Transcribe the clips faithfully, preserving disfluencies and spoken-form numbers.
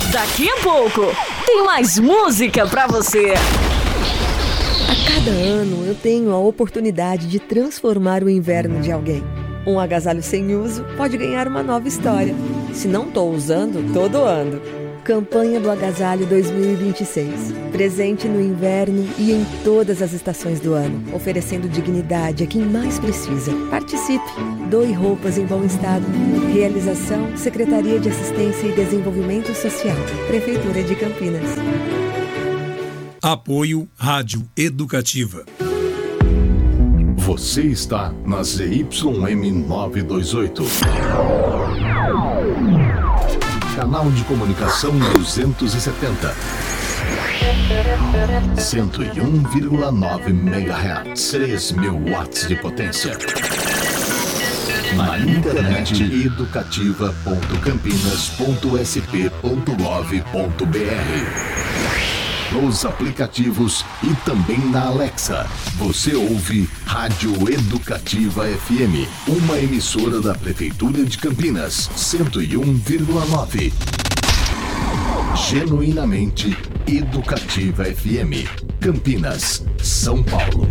Daqui a pouco tem mais música pra você. A cada ano eu tenho a oportunidade de transformar o inverno de alguém. Um agasalho sem uso pode ganhar uma nova história. Se não estou usando, tô doando. Campanha do Agasalho dois mil e vinte e seis. Presente no inverno e em todas as estações do ano, oferecendo dignidade a quem mais precisa. Participe! Doe roupas em bom estado. Realização: Secretaria de Assistência e Desenvolvimento Social, Prefeitura de Campinas. Apoio Rádio Educativa. Você está na Z Y M novecentos e vinte e oito. Canal de comunicação duzentos e setenta. cento e um vírgula nove megahertz. três mil watts de potência. Na internet, educativa ponto campinas ponto s p ponto gov ponto b r. Nos aplicativos e também na Alexa. Você ouve Rádio Educativa F M, uma emissora da Prefeitura de Campinas, cento e um vírgula nove. Genuinamente Educativa F M, Campinas, São Paulo.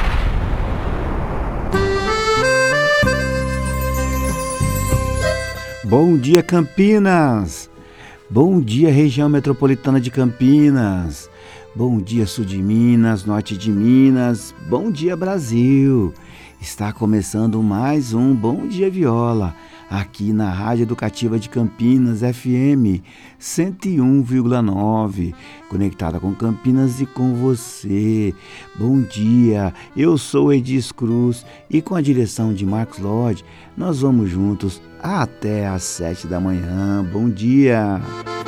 Bom dia, Campinas! Bom dia, região metropolitana de Campinas. Bom dia, sul de Minas, norte de Minas. Bom dia, Brasil. Está começando mais um Bom Dia Viola, aqui na Rádio Educativa de Campinas, F M cento e um vírgula nove, conectada com Campinas e com você. Bom dia, eu sou Edis Cruz e com a direção de Marcos Lodge, nós vamos juntos até às sete da manhã. Bom dia!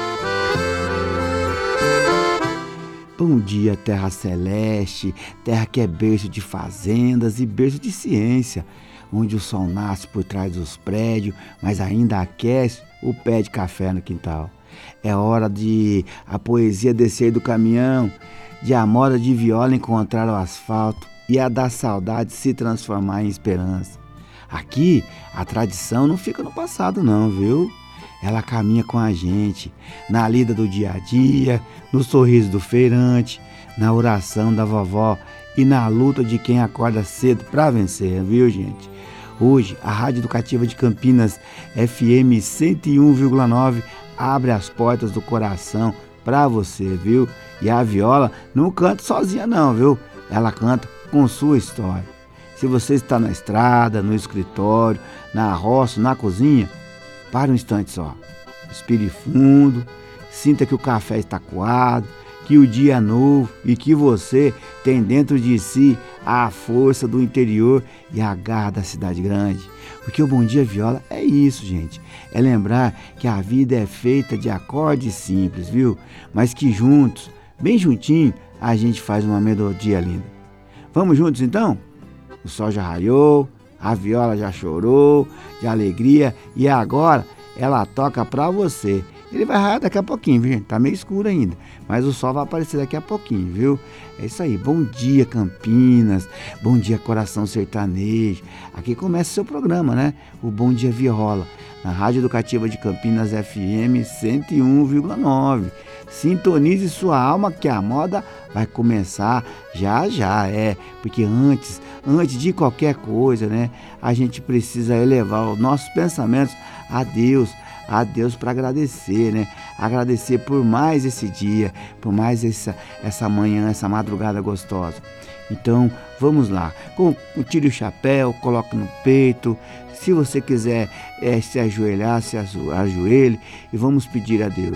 Bom dia, terra celeste, terra que é berço de fazendas e berço de ciência, onde o sol nasce por trás dos prédios, mas ainda aquece o pé de café no quintal. É hora de a poesia descer do caminhão, de a moda de viola encontrar o asfalto e a da saudade se transformar em esperança. Aqui, a tradição não fica no passado não, viu? Ela caminha com a gente, na lida do dia a dia, no sorriso do feirante, na oração da vovó e na luta de quem acorda cedo para vencer, viu, gente? Hoje, a Rádio Educativa de Campinas, F M cento e um vírgula nove, abre as portas do coração para você, viu? E a viola não canta sozinha não, viu? Ela canta com sua história. Se você está na estrada, no escritório, na roça, na cozinha, para um instante só. Respire fundo, sinta que o café está coado, que o dia é novo e que você tem dentro de si a força do interior e a garra da cidade grande. Porque o Bom Dia Viola é isso, gente. É lembrar que a vida é feita de acordes simples, viu? Mas que juntos, bem juntinho, a gente faz uma melodia linda. Vamos juntos então? O sol já raiou, a viola já chorou de alegria e agora ela toca pra você. Ele vai raiar daqui a pouquinho, viu, gente? Tá meio escuro ainda, mas o sol vai aparecer daqui a pouquinho, viu? É isso aí. Bom dia, Campinas. Bom dia, Coração Sertanejo. Aqui começa o seu programa, né? O Bom Dia Viola, na Rádio Educativa de Campinas, F M cento e um vírgula nove. Sintonize sua alma que a moda vai começar já já, é, porque antes, antes de qualquer coisa, né, a gente precisa elevar os nossos pensamentos a Deus, a Deus para agradecer, né, agradecer por mais esse dia, por mais essa, essa manhã, essa madrugada gostosa. Então, vamos lá, com, tire o chapéu, coloque no peito, se você quiser é, se ajoelhar, se ajoelhe e vamos pedir a Deus.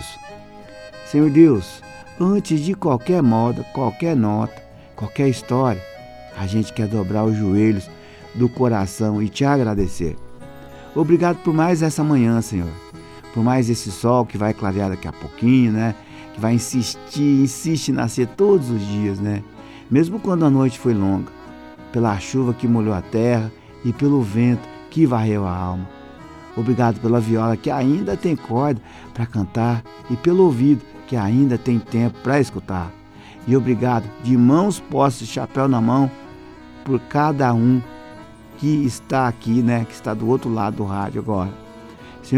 Senhor Deus, antes de qualquer moda, qualquer nota, qualquer história, a gente quer dobrar os joelhos do coração e te agradecer. Obrigado por mais essa manhã, Senhor. Por mais esse sol que vai clarear daqui a pouquinho, né? Que vai insistir, insiste em nascer todos os dias, né? Mesmo quando a noite foi longa. Pela chuva que molhou a terra e pelo vento que varreu a alma. Obrigado pela viola que ainda tem corda para cantar e pelo ouvido que ainda tem tempo para escutar. E obrigado de mãos postas, chapéu na mão, por cada um que está aqui, né, que está do outro lado do rádio agora. Senhor,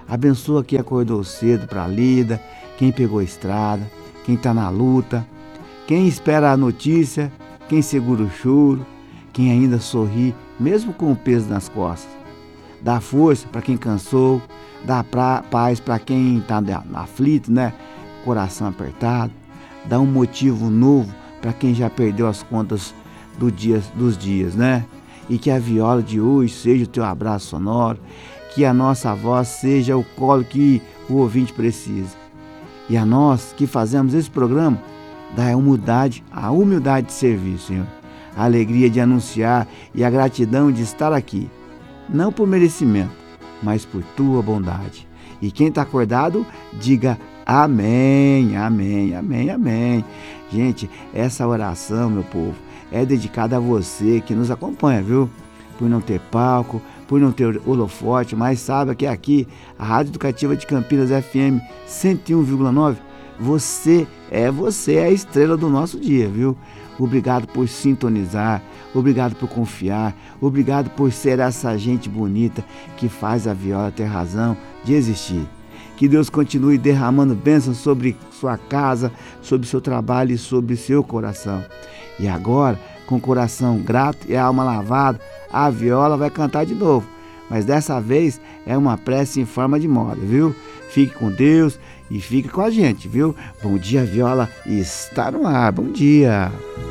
Abençoa quem acordou cedo para a lida, quem pegou a estrada, quem está na luta, quem espera a notícia, quem segura o choro, quem ainda sorri, mesmo com o peso nas costas. Dá força para quem cansou, dá pra, paz para quem está aflito, né? Coração apertado. Dá um motivo novo para quem já perdeu as contas do dia, dos dias, né? E que a viola de hoje seja o teu abraço sonoro, que a nossa voz seja o colo que o ouvinte precisa. E a nós que fazemos esse programa, dá a humildade, a humildade de servir, Senhor. A alegria de anunciar e a gratidão de estar aqui. Não por merecimento, mas por tua bondade. E quem está acordado, diga amém, amém, amém, amém. Gente, essa oração, meu povo, é dedicada a você que nos acompanha, viu? Por não ter palco, por não ter holofote, mas saiba que aqui, a Rádio Educativa de Campinas F M cento e um vírgula nove, você é você, é a estrela do nosso dia, viu? Obrigado por sintonizar, obrigado por confiar, obrigado por ser essa gente bonita que faz a viola ter razão de existir. Que Deus continue derramando bênçãos sobre sua casa, sobre seu trabalho e sobre seu coração. E agora, com o coração grato e a alma lavada, a viola vai cantar de novo. Mas dessa vez é uma prece em forma de moda, viu? Fique com Deus e fique com a gente, viu? Bom dia, viola está no ar. Bom dia.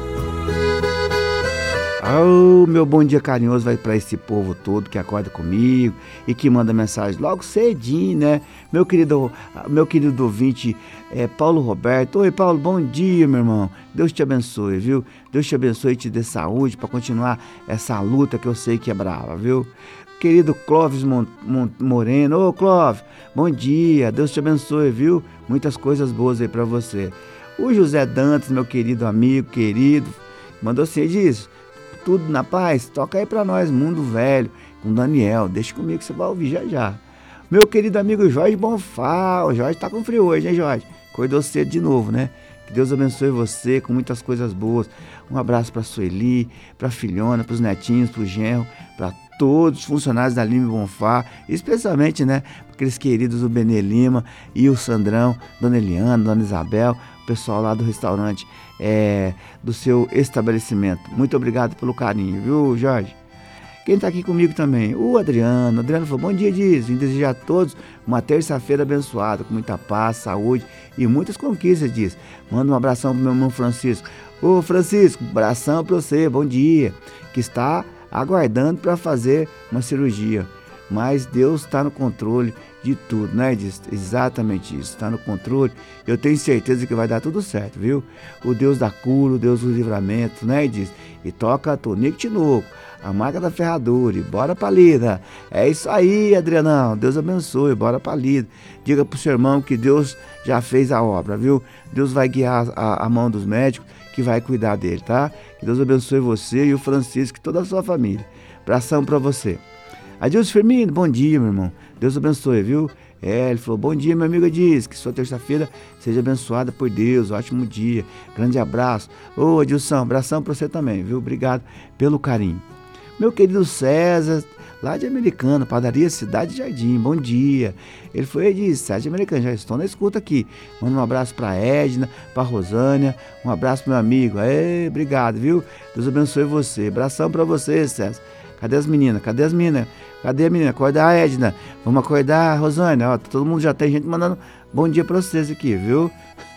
Oh, meu bom dia carinhoso vai para esse povo todo que acorda comigo e que manda mensagem logo cedinho, né? Meu querido, meu querido ouvinte, é, Paulo Roberto. Oi, Paulo, bom dia, meu irmão. Deus te abençoe, viu? Deus te abençoe e te dê saúde para continuar essa luta que eu sei que é brava, viu? Querido Clóvis Mon, Mon, Moreno. Ô, Clóvis, bom dia. Deus te abençoe, viu? Muitas coisas boas aí para você. O José Dantas, meu querido amigo, querido, mandou ser disso. Tudo na paz? Toca aí pra nós, Mundo Velho, com Daniel. Deixa comigo que você vai ouvir já já. Meu querido amigo Jorge Bonfá. O Jorge tá com frio hoje, hein, Jorge? Acordou cedo de novo, né? Que Deus abençoe você com muitas coisas boas. Um abraço pra Sueli, pra filhona, pros netinhos, pro genro, pra todos os funcionários da Lima Bonfá, especialmente, né, aqueles queridos do Benê Lima e o Sandrão, Dona Eliana, Dona Isabel, o pessoal lá do restaurante, é, do seu estabelecimento. Muito obrigado pelo carinho, viu, Jorge? Quem está aqui comigo também? O Adriano. O Adriano falou, bom dia, Diz. Vim desejar a todos uma terça-feira abençoada, com muita paz, saúde e muitas conquistas, Diz. Manda um abração pro meu irmão Francisco. Ô, Francisco, abração para você, bom dia. Que está aguardando para fazer uma cirurgia. Mas Deus está no controle de tudo, né? Diz exatamente isso, está no controle. Eu tenho certeza que vai dar tudo certo, viu? O Deus da cura, o Deus do livramento, né? Diz, e toca Tonico Tinoco, a marca da ferradura, e bora pra lida. É isso aí, Adrianão, Deus abençoe, bora pra lida. Diga pro seu irmão que Deus já fez a obra, viu? Deus vai guiar a, a mão dos médicos que vai cuidar dele, tá? Que Deus abençoe você e o Francisco e toda a sua família. Abração pra você. Adilson Firmino, bom dia, meu irmão. Deus abençoe, viu? É, ele falou, bom dia, meu amigo Diz, que sua terça-feira seja abençoada por Deus, ótimo dia, grande abraço. Ô, Adilson, abração pra você também, viu? Obrigado pelo carinho. Meu querido César, lá de Americana, padaria Cidade Jardim, bom dia. Ele foi e disse, Cidade Americana, já estou na escuta aqui. Manda um abraço pra Edna, pra Rosânia, um abraço pro meu amigo. É, obrigado, viu? Deus abençoe você. Abração pra você, César. Cadê as meninas? Cadê as meninas? Cadê a menina? Acordar, Edna. Vamos acordar, Rosânia. Ó, todo mundo já tem gente mandando bom dia pra vocês aqui, viu?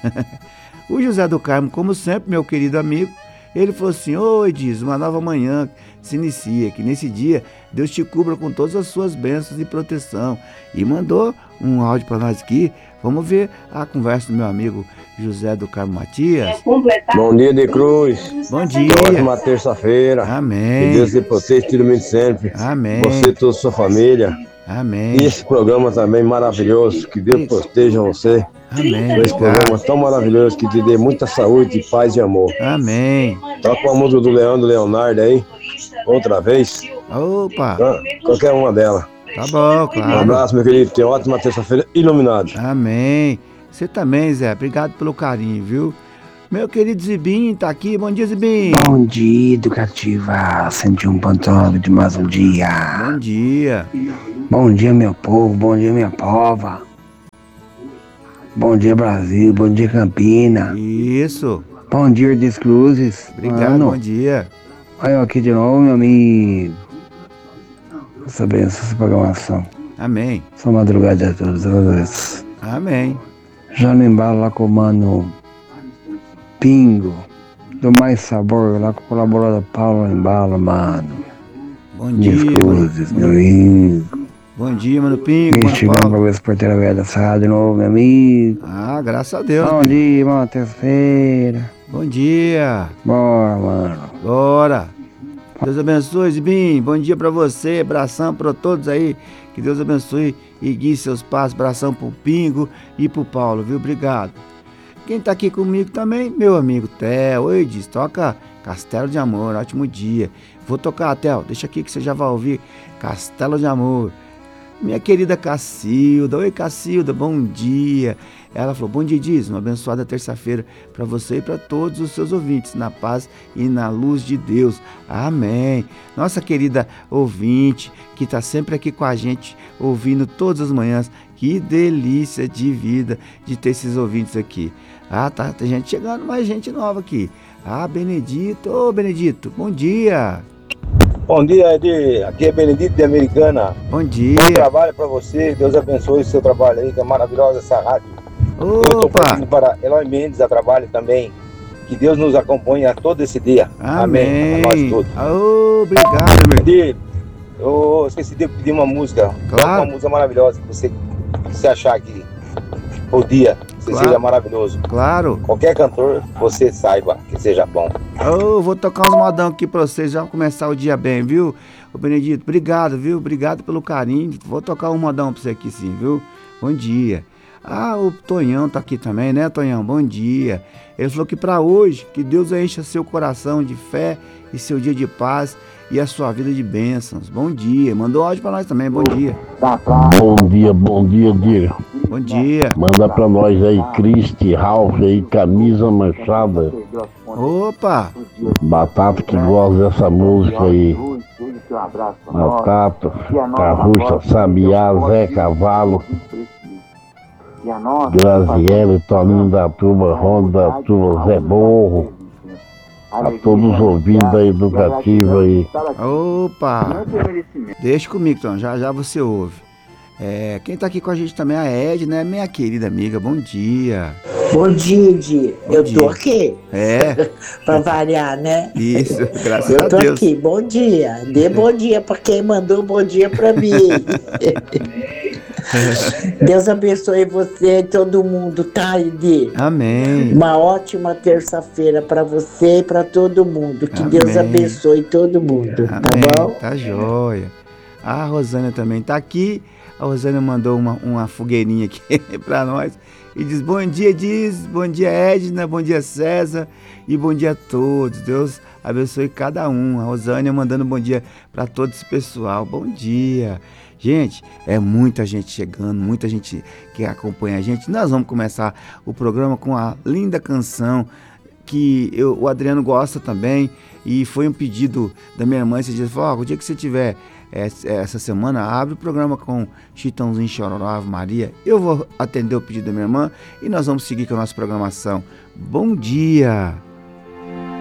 O José do Carmo, como sempre, meu querido amigo, ele falou assim, oi, Diz, uma nova manhã se inicia, que nesse dia Deus te cubra com todas as suas bênçãos e proteção. E mandou um áudio para nós aqui. Vamos ver a conversa do meu amigo José do Carmo Matias. Bom dia, de Cruz. Bom dia. Ótima terça-feira. Amém. Que Deus te proteja, te ilumine sempre. Amém. Você e toda a sua família. Amém. E esse programa também maravilhoso. Que Deus proteja você. Amém. Esse programa tão maravilhoso que te dê muita saúde, paz e amor. Amém. Toca a música do Leandro Leonardo aí. Outra vez. Opa. Ah, qualquer uma delas. Tá bom, claro. Um abraço, meu querido. Tenha ótima terça-feira iluminado. Amém. Você também, Zé. Obrigado pelo carinho, viu? Meu querido Zibinho tá aqui. Bom dia, Zibinho. Bom dia, Educativa cento e um ponto nove de mais um dia. Bom dia. Bom dia, meu povo. Bom dia, minha pova. Bom dia, Brasil. Bom dia, Campina. Isso. Bom dia, Erdes Cruzes. Obrigado, Mano. bom dia. Olha eu aqui de novo, meu amigo. Essa benção, essa programação. Amém. Só madrugada a todos. Amém. Já no embalo lá com o mano Pingo, do Mais Sabor, lá com o colaborador Paulo Embalo, mano. Bom dia, Cruzes, mano. meu amigo. Bom dia, mano Pingo. Me chegando pra ver esse porteiro velho da Serra de novo, meu amigo. Ah, graças a Deus. Bom Pingo. dia, mano, terça-feira. Bom dia. Bora, mano. Bora. Deus abençoe, Zibim. Bom dia pra você. Abração pra todos aí. Que Deus abençoe e guie seus passos. Abração pro Pingo e pro Paulo, viu? Obrigado. Quem tá aqui comigo também, meu amigo Theo. Oi, diz, toca Castelo de Amor, ótimo dia. Vou tocar, Theo, deixa aqui que você já vai ouvir Castelo de Amor. Minha querida Cacilda, oi Cacilda, bom dia. Ela falou, bom dia, diz, uma abençoada terça-feira para você e para todos os seus ouvintes, na paz e na luz de Deus. Amém. Nossa querida ouvinte, que está sempre aqui com a gente, ouvindo todas as manhãs, que delícia de vida de ter esses ouvintes aqui. Ah, tá, tem gente chegando, mais gente nova aqui. Ah, Benedito, ô Benedito, bom dia. Bom dia, Edir. Aqui é Benedito de Americana. Bom dia. Bom trabalho para você. Deus abençoe o seu trabalho aí, que é maravilhosa essa rádio. Eu estou Opa. partindo para Eloy Mendes a trabalho também. Que Deus nos acompanhe a todo esse dia. Amém. A nós todos. Oh, obrigado, meu. Edir, eu esqueci de pedir uma música. Claro. Uma música maravilhosa que você, que você achar que o dia você Claro. seja maravilhoso. Claro. Qualquer cantor, você saiba que seja bom. Oh, vou tocar uns modão aqui pra vocês, já começar o dia bem, viu? Ô Benedito, obrigado, viu? Obrigado pelo carinho. Vou tocar um modão pra você aqui sim, viu? Bom dia. Ah, o Tonhão tá aqui também, né, Tonhão? Bom dia. Ele falou que pra hoje, que Deus encha seu coração de fé e seu dia de paz e a sua vida de bênçãos. Bom dia. Mandou áudio pra nós também, bom dia. Bom dia, bom dia, Dir. Bom dia. Manda pra nós aí, Cristi, Ralph aí, camisa manchada. Opa. Batata que gosta dessa música aí. Batata, Carrucha, Sabiá, Zé Cavalo, Graziele, Toninho da turma, Ronda da turma, Zé Borro. A todos os ouvintes da Educativa aí. Opa. Deixa comigo, então, já já você ouve. É, quem tá aqui com a gente também é a Ed, né? Minha querida amiga, bom dia. Bom dia, Di. Bom Eu dia. tô aqui. É. Pra variar, né? Isso, graças Eu a tô Deus. aqui. Bom dia. Dê bom dia pra quem mandou bom dia pra mim. Deus abençoe você e todo mundo, tá, Di? Amém. Uma ótima terça-feira pra você e pra todo mundo. Que Amém. Deus abençoe todo mundo, Amém. tá bom? Tá jóia. A Rosânia também tá aqui. A Rosânia mandou uma, uma fogueirinha aqui pra nós. E diz, bom dia, diz, bom dia, Edna, bom dia, César, e bom dia a todos. Deus abençoe cada um. A Rosânia mandando bom dia para todo esse pessoal. Bom dia. Gente, é muita gente chegando, muita gente que acompanha a gente. Nós vamos começar o programa com a linda canção que eu, o Adriano gosta também, e foi um pedido da minha irmã esse dia. Falou, oh, o dia que você tiver essa semana, abre o programa com Chitãozinho, Chororó, Ave Maria. Eu vou atender o pedido da minha irmã e nós vamos seguir com a nossa programação. Bom dia!